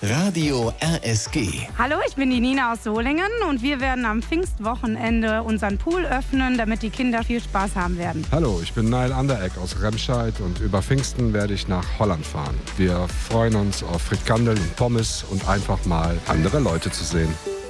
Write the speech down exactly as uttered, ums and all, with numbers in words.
Radio R S G. Hallo, ich bin die Nina aus Solingen und wir werden am Pfingstwochenende unseren Pool öffnen, damit die Kinder viel Spaß haben werden. Hallo, ich bin Neil Anderegg aus Remscheid und über Pfingsten werde ich nach Holland fahren. Wir freuen uns auf Frikandel und Pommes und einfach mal andere Leute zu sehen.